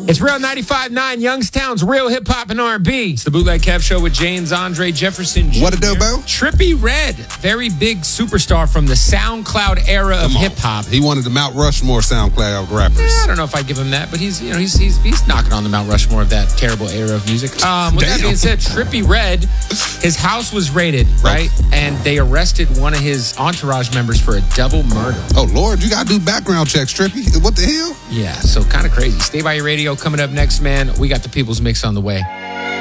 It's Real 95.9, Youngstown's Real Hip Hop and R&B. It's the Bootleg Kev Show with James Andre Jefferson Jr. What a do, Bo? Trippie Redd, very big superstar from the SoundCloud era of hip hop. He wanted the Mount Rushmore SoundCloud rappers. I don't know if I give him that, but he's knocking on the Mount Rushmore of that terrible era of music. With that being said, Trippie Redd, his house was raided, right? And they arrested one of his entourage members for a double murder. Oh, Lord, you got to do background checks, Trippie. What the hell? Yeah, so kind of crazy. Stay by your radio. Coming up next, man, we got the People's Mix on the way.